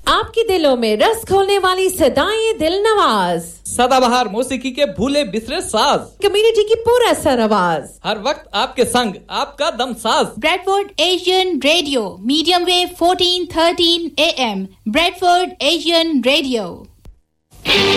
आपके दिलों में रस घोलने वाली सदाएं दिल नवाज, सदाबहार मौसीकी के भूले बिसरे साज, कम्युनिटी की पूरा सर आवाज, हर वक्त आपके संग आपका दम साज। Bradford Asian radio, medium wave 1413 AM, Bradford Asian radio.